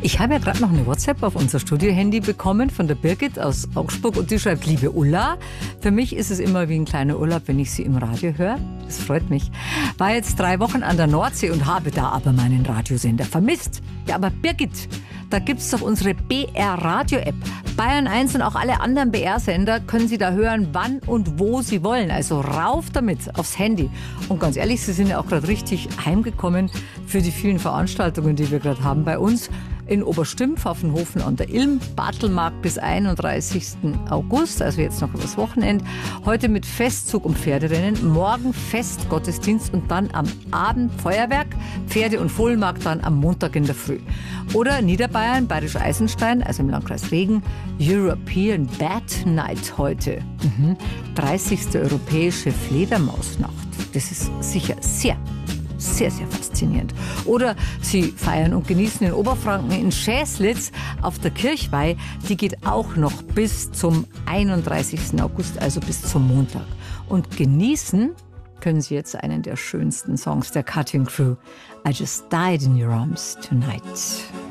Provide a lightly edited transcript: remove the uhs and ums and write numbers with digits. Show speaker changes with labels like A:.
A: Ich habe ja gerade noch eine WhatsApp auf unser Studio-Handy bekommen von der Birgit aus Augsburg und die schreibt: Liebe Ulla, für mich ist es immer wie ein kleiner Urlaub, wenn ich Sie im Radio höre. Das freut mich. War jetzt 3 Wochen an der Nordsee und habe da aber meinen Radiosender vermisst. Ja, aber Birgit, da gibt's doch unsere BR-Radio-App. Bayern 1 und auch alle anderen BR-Sender können Sie da hören, wann und wo Sie wollen. Also rauf damit aufs Handy. Und ganz ehrlich, Sie sind ja auch gerade richtig heimgekommen für die vielen Veranstaltungen, die wir gerade haben bei uns. In Oberstümpf, Pfaffenhofen an der Ilm, Bartelmarkt bis 31. August, also jetzt noch übers Wochenende. Heute mit Festzug und Pferderennen, morgen Festgottesdienst und dann am Abend Feuerwerk, Pferde- und Fohlenmarkt dann am Montag in der Früh. Oder Niederbayern, Bayerisch Eisenstein, also im Landkreis Regen, European Bat Night heute. 30. Europäische Fledermausnacht. Das ist sicher sehr faszinierend. Oder Sie feiern und genießen in Oberfranken in Schäslitz auf der Kirchweih. Die geht auch noch bis zum 31. August, also bis zum Montag. Und genießen können Sie jetzt einen der schönsten Songs der Cutting Crew. I Just Died in Your Arms Tonight.